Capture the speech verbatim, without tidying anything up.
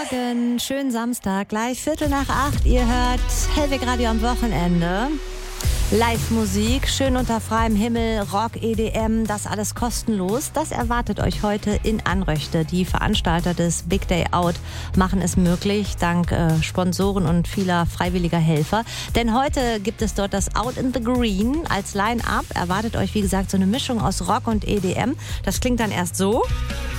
Morgen, schönen Samstag, gleich Viertel nach acht. Ihr hört Hellweg Radio am Wochenende. Live-Musik, schön unter freiem Himmel, Rock, E D M, das alles kostenlos. Das erwartet euch heute in Anröchte. Die Veranstalter des Big Day Out machen es möglich, dank äh, Sponsoren und vieler freiwilliger Helfer. Denn heute gibt es dort das Out in the Green als Line-Up. Erwartet euch, wie gesagt, so eine Mischung aus Rock und E D M. Das klingt dann erst so.